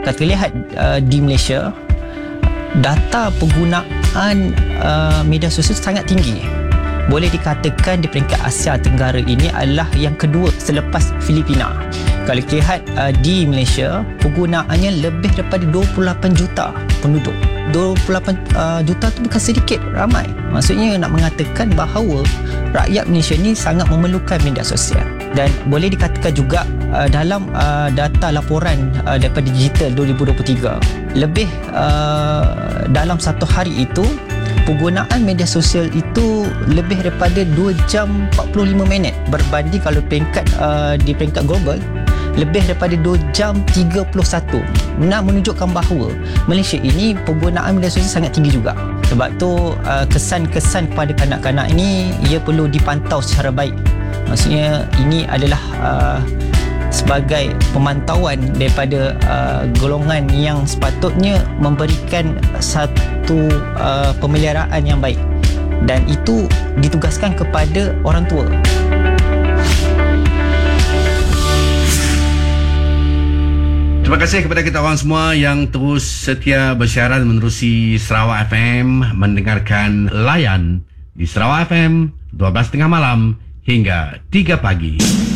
kita lihat di Malaysia, data penggunaan media sosial sangat tinggi. Boleh dikatakan di peringkat Asia Tenggara ini adalah yang kedua selepas Filipina. Kalau kita lihat di Malaysia, penggunaannya lebih daripada 28 juta penduduk. 28 juta tu bukan sedikit, ramai. Maksudnya nak mengatakan bahawa rakyat Malaysia ni sangat memerlukan media sosial. Dan boleh dikatakan juga dalam data laporan daripada Digital 2023, lebih dalam satu hari itu, penggunaan media sosial itu lebih daripada 2 jam 45 minit berbanding kalau di peringkat global lebih daripada 2 jam 31. Nak menunjukkan bahawa Malaysia ini penggunaan media sosial sangat tinggi juga. Sebab tu kesan-kesan kepada kanak-kanak ini ia perlu dipantau secara baik. Maksudnya ini adalah sebagai pemantauan daripada golongan yang sepatutnya memberikan satu pemeliharaan yang baik, dan itu ditugaskan kepada orang tua. Terima kasih kepada kita orang semua yang terus setia bersiaran menerusi Sarawak FM, mendengarkan Layan di Sarawak FM 12.30 malam hingga 3 pagi.